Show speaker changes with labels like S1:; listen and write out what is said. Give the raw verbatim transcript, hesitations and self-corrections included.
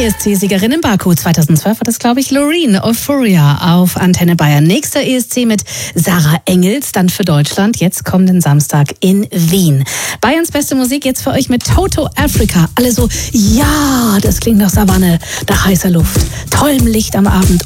S1: E S C-Siegerin in Baku. zweitausendzwölf war das, glaube ich, Loreen Euphoria auf Antenne Bayern. Nächster E S C mit Sarah Engels, dann für Deutschland, jetzt kommenden Samstag in Wien. Bayerns beste Musik jetzt für euch mit Toto Africa. Alle so, ja, das klingt nach Savanne, nach heißer Luft, tollem Licht am Abend.